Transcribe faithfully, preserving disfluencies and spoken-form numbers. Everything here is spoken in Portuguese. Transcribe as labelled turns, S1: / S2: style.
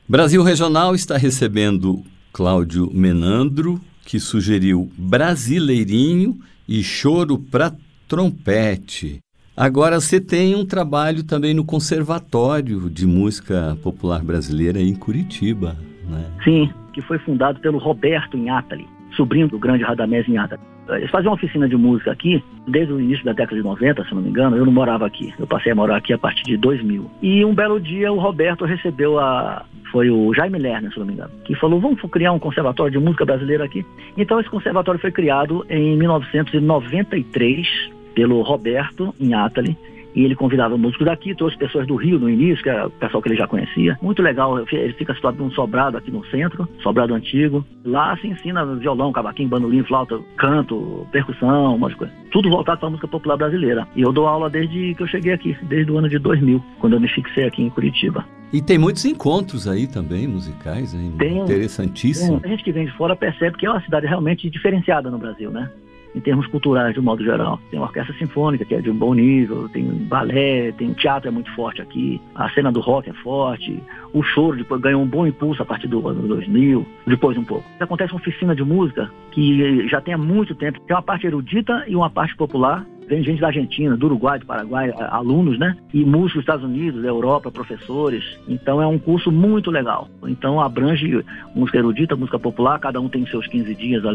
S1: Brasil Regional está recebendo Cláudio Menandro, que sugeriu Brasileirinho e Choro para Trompete. Agora você tem um trabalho também no Conservatório de Música Popular Brasileira em Curitiba, né?
S2: Sim, que foi fundado pelo Roberto Inátali, sobrinho do grande Radamés Inátali. Eles faziam uma oficina de música aqui desde o início da década de noventa, se não me engano. Eu não morava aqui, eu passei a morar aqui a partir de dois mil. E um belo dia o Roberto recebeu a... foi o Jaime Lerner, se não me engano, que falou, vamos criar um conservatório de música brasileira aqui. Então esse conservatório foi criado em mil novecentos e noventa e três pelo Roberto Inátali. E ele convidava músicos daqui, trouxe pessoas do Rio no início, que era o pessoal que ele já conhecia. Muito legal, ele fica situado num sobrado aqui no centro, sobrado antigo. Lá se ensina violão, cavaquinho, bandolim, flauta, canto, percussão, um monte de coisa. Tudo voltado para a música popular brasileira. E eu dou aula desde que eu cheguei aqui, desde o ano de dois mil, quando eu me fixei aqui em Curitiba.
S1: E tem muitos encontros aí também, musicais, hein?
S2: Tem,
S1: interessantíssimo.
S2: Tem, a gente que vem de fora percebe que é uma cidade realmente diferenciada no Brasil, né? Em termos culturais, de um modo geral. Tem uma orquestra sinfônica, que é de um bom nível, tem balé, tem um teatro é muito forte aqui, a cena do rock é forte, o choro depois ganhou um bom impulso a partir do ano dois mil, depois um pouco. Acontece uma oficina de música que já tem há muito tempo, tem uma parte erudita e uma parte popular. Vem gente da Argentina, do Uruguai, do Paraguai, alunos, né? E músicos dos Estados Unidos, da Europa, professores. Então é um curso muito legal. Então abrange música erudita, música popular, cada um tem seus quinze dias ali.